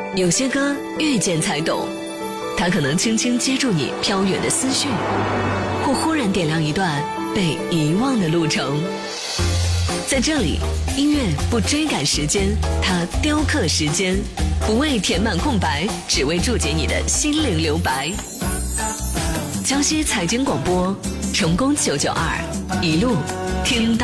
有些歌遇见才懂，它可能轻轻接住你飘远的思绪，或忽然点亮一段被遗忘的路程。在这里，音乐不追赶时间，它雕刻时间，不为填满空白，只为注解你的心灵留白。江西财经广播，成功992，一路听到